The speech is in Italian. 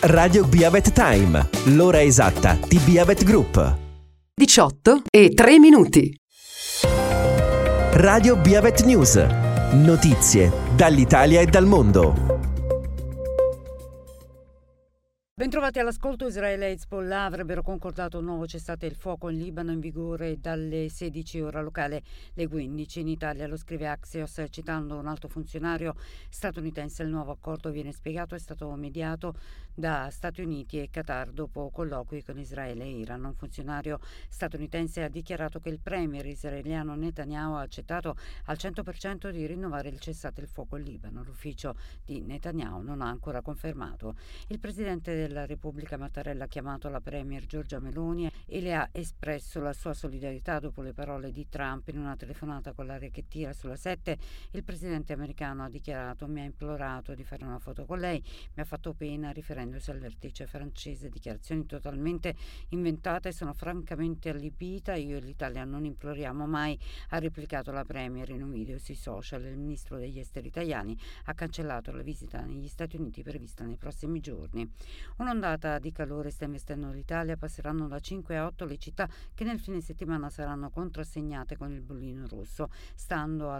Radio Biavet Time, l'ora esatta di Biavet Group. 18:03. Radio Biavet News, notizie dall'Italia e dal mondo. Bentrovati all'ascolto. Israele e Hezbollah avrebbero concordato un nuovo cessate il fuoco in Libano in vigore dalle 16 ora locale, le 15 in Italia. Lo scrive Axios citando un alto funzionario statunitense. Il nuovo accordo, viene spiegato, è stato mediato da Stati Uniti e Qatar dopo colloqui con Israele e Iran. Un funzionario statunitense ha dichiarato che il premier israeliano Netanyahu ha accettato al 100% di rinnovare il cessate il fuoco in Libano. L'ufficio di Netanyahu non ha ancora confermato. Il presidente della Repubblica Mattarella ha chiamato la premier Giorgia Meloni e le ha espresso la sua solidarietà dopo le parole di Trump. In una telefonata con l'aria che tira sulla 7, il presidente americano ha dichiarato: mi ha implorato di fare una foto con lei, mi ha fatto pena, riferendosi al vertice francese. Dichiarazioni totalmente inventate, sono francamente allibita, io e l'Italia non imploriamo mai, ha replicato la premier in un video sui social. Il ministro degli esteri italiani ha cancellato la visita negli Stati Uniti prevista nei prossimi giorni. Un'ondata di calore sta investendo l'Italia, passeranno da 5 a 8 le città che nel fine settimana saranno contrassegnate con il bollino rosso. Stando al